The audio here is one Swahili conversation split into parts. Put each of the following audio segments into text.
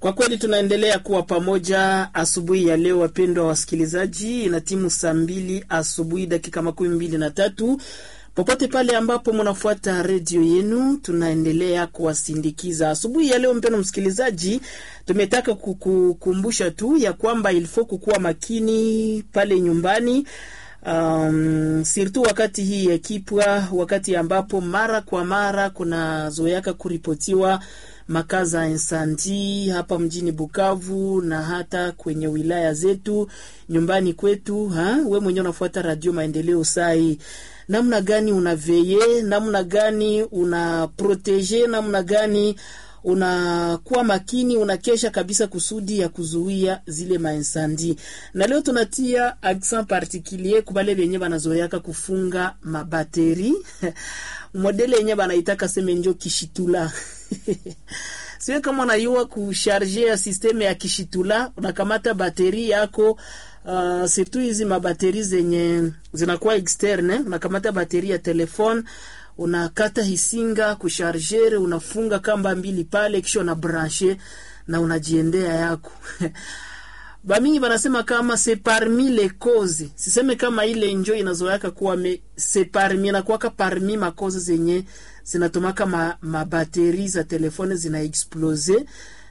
Kwa kweli tunaendelea kuwa pamoja asubuhi ya leo, wapendwa wasikilizaji. Ina timu saa 2 asubuhi dakika 23. Popote pale ambapo mnafuata redio yenu, tunaendelea kuwasindikiza asubuhi ya leo. Mpendwa msikilizaji, tumetaka kukukumbusha tu ya kwamba ilifo kukuwa makini pale nyumbani. Sirtu wakati hii ya kipwa, wakati ambapo mara kwa mara kuna zoeaka kuripotiwa makaza insandi hapa mjini Bukavu na hata kwenye wilaya zetu nyumbani kwetu. We mwenyewe unafuata Radio Maendeleo sai, namna gani unaveye, namna gani unaprotege, namna gani unakuwa makini, unakesha kabisa kusudi ya kuzuia zile mainsandi. Na leo tunatia accent particulier kubale benye banazoeaka kufunga mabateri modele yenye banaitaka semenjo kishitula. Siwe kama unayua kucharger ya systeme ya kishitula, unakamata bateri yako, surtout hizi mabateri zenye zinakuwa externe, unakamata bateri ya telefone, unakata hisinga kucharger, unafunga kamba mbili pale, kisha unabranche na unajiendea yako. Bamingi banasema kama c'est parmi les causes. Siseme kama ile njoo inazoeaka kuwa c'est parmi, na kuwaka parmi ma causes zenye zinatomaka mabateri za telefone zina explose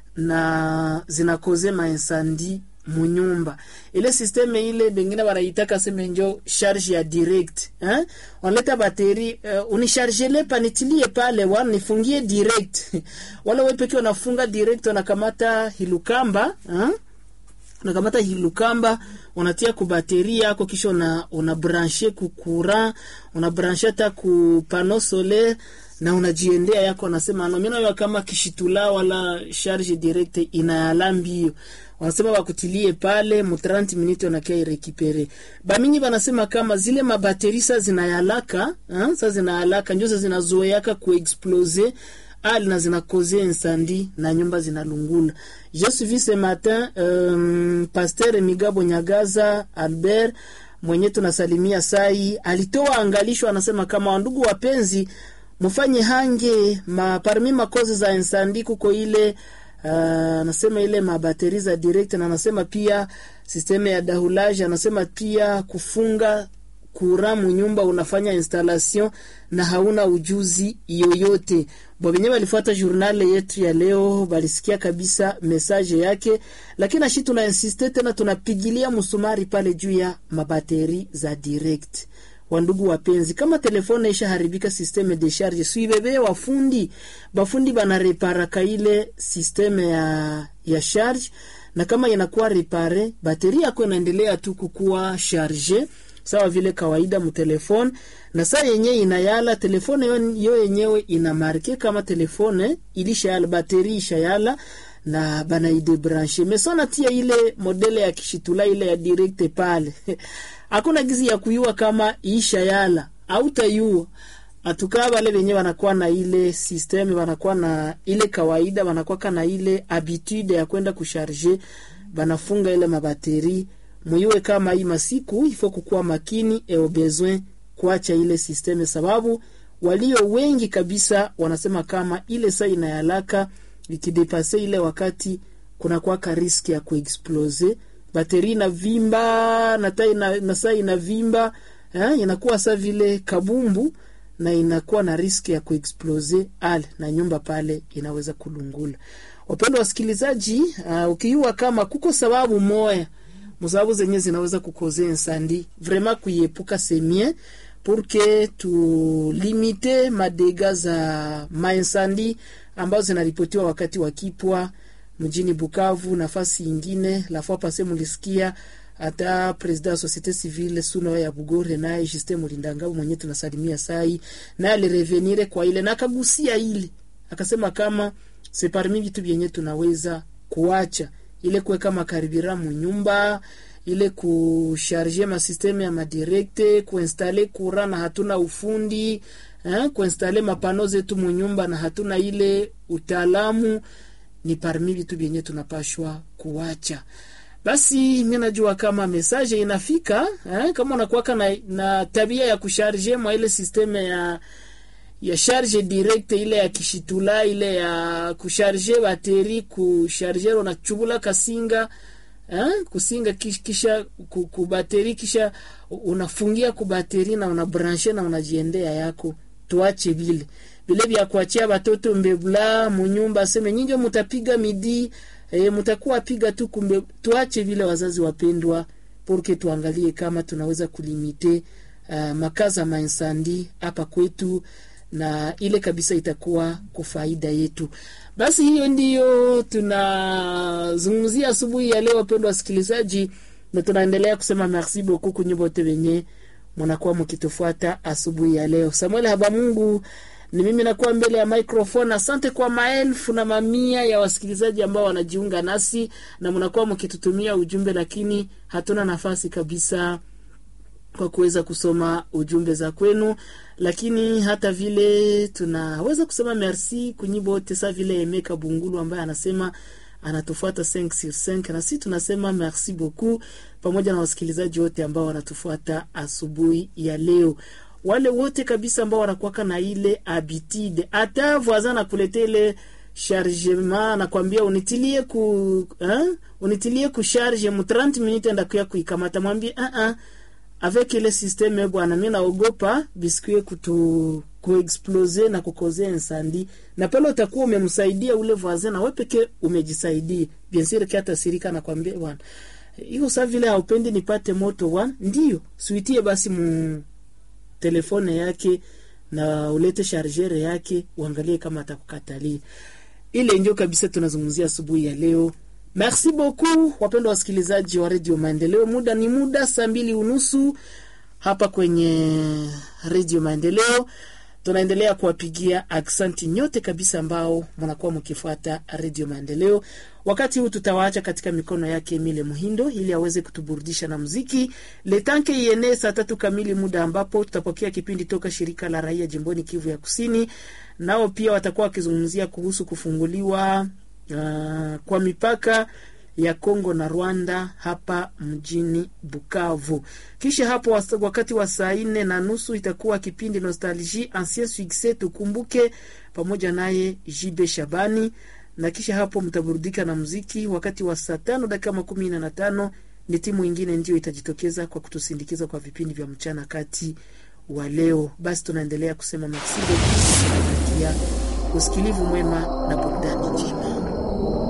na zina cause ma incendie munyumba. Ile systeme ile bengine banaitaka sema njoo charge ya direct. Unaleta bateri, unichargele panitilie pale, wanifungie direct. Wala wewe pekee unafunga direct, unakamata hilukamba, unakamata hilukamba, unatia ku bateri yako, kisha una brancher ku courant, una brancher hata ku panneau solaire na unajiendea yako. Nasema no, mimi nayo kama kishitula wala charge direct inayalambi, wanasema wakutilie pale mu 30 minutes unakia récupérer. Bamingi banasema kama zile mabateri sa zinayalaka, sa zinayalaka njoza zinazoeaka ku exploser ali na zina cause incendie na nyumba zinalungula. Je suis vu ce matin Pasteur Migabo Nyagaza Albert mwenye tunasalimia sai, alitoa angalisho, anasema kama ndugu wapenzi, mfanye hange parmi makoze za incendie kuko ile anasema ile mabateri za direct, na anasema pia systeme ya dahulage, anasema pia kufunga kuramu nyumba unafanya installation na hauna ujuzi yoyote. Bobenye walifuata journal yetu ya leo balisikia kabisa message yake, lakini ashi tuna insiste tena, tunapigilia musumari pale juu ya mabateri za direct. Wandugu wapenzi, kama telefone isha haribika systeme de charge, suibebe wafundi, bafundi bana repara kaile systeme ya charge, na kama inakuwa repare, bateri yako inaendelea tu kukua charge sawa vile kawaida mu telefone, na saa yenye inayala telefone yo yenyewe inamarke kama telefone ilishayala, bateri ishayala na bana idebranche. Mesona tia ile modele ya kishitula ile ya direct pale. Hakuna gizi ya kuyua kama ishayala au tayua. Atukaa wale wenye wanakuwa na ile systeme, wanakuwa na ile kawaida, wanakuwa na ile habitude ya kwenda kucharger, banafunga ile mabateri. Muyue kama hii masiku ifo kukua makini au besoin kuacha ile systeme, sababu walio wengi kabisa wanasema kama ile saa inayalaka ikidepase ile wakati kuna kwa riski ya kuexplose, bateri na vimba na saa inavimba, inakuwa saa vile kabumbu na inakuwa na riski ya kuexplose na nyumba pale inaweza kulungula. Wapendwa wasikilizaji, ukiua kama kuko sababu moya musababu zenye zinaweza kukoze insandi, vraiment kuiepuka semie pour que tu limite madega za mainsandi ambazo zinaripotiwa wakati wa kipwa mjini Bukavu. Nafasi nyingine la fois passé mulisikia hata president société civile Suno ya Bugore naye Justin Mulindangabo mwenye tunasalimia sai, na alirevenire kwa ile na kagusia ile, akasema kama c'est parmi vitu vyenye tunaweza kuacha ile kuweka makaribira mu nyumba, ile kucharger ma systeme ya madirecte, kuinstaller courant na hatuna ufundi, kuinstaller mapano zetu mu nyumba na hatuna ile utaalamu, ni parmi vitu vyenye tunapashwa kuacha. Basi mimi najua kama message inafika, kama unakuwa na tabia ya kucharger mwa ile systeme ya charge direct, ile ya kishitula, ile ya kusharge bateri, kusharger unachubula kasinga, kusinga kisha kubateri, kisha unafungia kubateri na unabranche na unajiendea yako. Tuache vile vya kuachia watoto mbebula munyumba seme nyinyi mtapiga midi, mtakuwa piga tu kumbe. Tuache vile wazazi wapendwa, porque tuangalie kama tunaweza kulimite makaza mainsandi hapa kwetu, na ile kabisa itakuwa kwa faida yetu. Basi hiyo ndiyo tunazungumzia asubuhi ya leo, wapendwa wasikilizaji, na tunaendelea kusema merci beaucoup kunyobote wenye mnakuwa mkitufuata asubuhi ya leo. Samuel Habamungu ni mimi, nakuwa mbele ya microphone. Asante kwa maelfu na mamia ya wasikilizaji ambao wanajiunga nasi na mnakuwa mkitutumia ujumbe, lakini hatuna nafasi kabisa kwa kuweza kusoma ujumbe za kwenu, lakini hata vile tunaweza kusema merci kunyibote. Sa vile Emeka Bungulu ambaye anasema anatufuata 5/5, na sisi tunasema merci beaucoup, pamoja na wasikilizaji wote ambao wanatufuata asubuhi ya leo. Wale wote kabisa ambao wanakuwa na ile habitude, hata voisin na kuletea ile chargement na kwambia unitilie ku charge mu 30 minutes ndakuya kuikamata, mwambie avec ile systeme bwana, mimi naogopa biskuit kuexplose na kukoze incendie, na pale utakuwa umemsaidia ule voisin na wewe peke umejisaidia. Bien sûr hata sirika na kwambia bwana, hiyo sasa vile haupendi nipate moto wan, ndio suitie basi mu telefone yake na ulete charger yake, uangalie kama atakukatalia. Ile ndio kabisa tunazungumzia asubuhi ya leo. Merci beaucoup wapendwa wasikilizaji wa Radio Maendeleo. Muda ni muda 2:30 hapa kwenye Radio Maendeleo. Tunaendelea kuwapigia aksanti nyote kabisa ambao mnakuwa mkifuata Radio Maendeleo. Wakati huu tutawaacha katika mikono yake Emile Muhindo ili aweze kutuburudisha na muziki. Letanke iene saa 3 kamili, muda ambapo tutapokea kipindi toka shirika la raia jimboni Kivu ya Kusini. Nao pia watakuwa wakizungumzia kuhusu kufunguliwa kwa mipaka ya Kongo na Rwanda hapa mjini Bukavu. Kisha hapo wakati wa saa 4:30 itakuwa kipindi Nostalgie Ancien Succès tukumbuke, pamoja naye JB Shabani, na kisha hapo mtaburudika na muziki. Wakati wa saa 5:15 ni timu nyingine ndio itajitokeza kwa kutusindikiza kwa vipindi vya mchana kati wa leo. Basi tunaendelea kusema merci, usikilivu mwema na burudani njema.